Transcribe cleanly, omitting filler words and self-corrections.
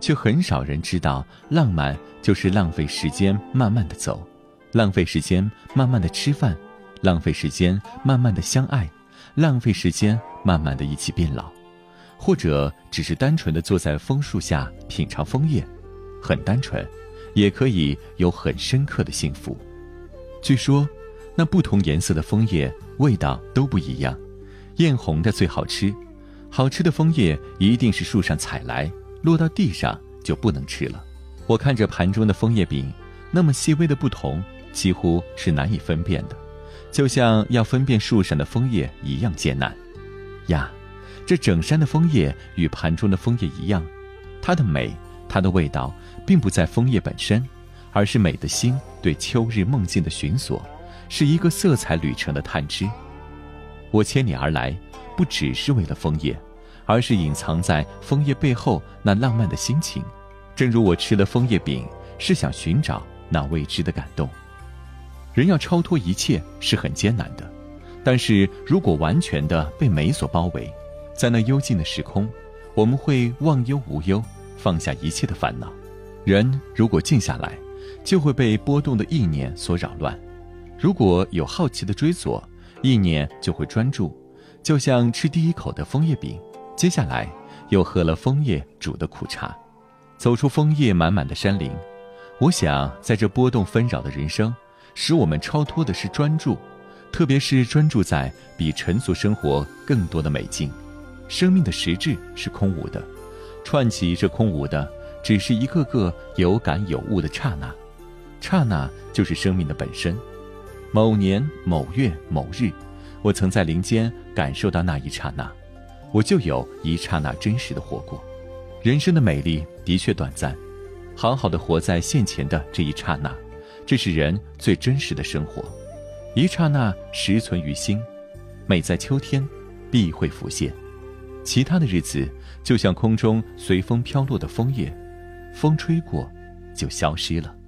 却很少人知道，浪漫就是浪费时间慢慢的走，浪费时间慢慢的吃饭，浪费时间慢慢的相爱，浪费时间慢慢的一起变老，或者只是单纯的坐在枫树下品尝枫叶，很单纯，也可以有很深刻的幸福。据说那不同颜色的枫叶味道都不一样，艳红的最好吃，好吃的枫叶一定是树上采来，落到地上就不能吃了。我看着盘中的枫叶饼，那么细微的不同几乎是难以分辨的，就像要分辨树上的枫叶一样艰难呀。这整山的枫叶与盘中的枫叶一样，它的美，它的味道并不在枫叶本身，而是美的心对秋日梦境的寻索，是一个色彩旅程的探知。我千里而来，不只是为了枫叶，而是隐藏在枫叶背后那浪漫的心情。正如我吃了枫叶饼，是想寻找那未知的感动。人要超脱一切是很艰难的，但是如果完全的被美所包围，在那幽静的时空，我们会忘忧无忧，放下一切的烦恼。人如果静下来，就会被波动的意念所扰乱。如果有好奇的追索，意念就会专注，就像吃第一口的枫叶饼，接下来又喝了枫叶煮的苦茶，走出枫叶满满的山林。我想在这波动纷扰的人生，使我们超脱的是专注，特别是专注在比尘俗生活更多的美境。生命的实质是空无的，串起这空无的，只是一个个有感有悟的刹那，刹那就是生命的本身。某年某月某日，我曾在林间感受到那一刹那，我就有一刹那真实的活过。人生的美丽的确短暂，好好的活在现前的这一刹那，这是人最真实的生活。一刹那实存于心，美在秋天必会浮现，其他的日子就像空中随风飘落的枫叶，风吹过就消失了。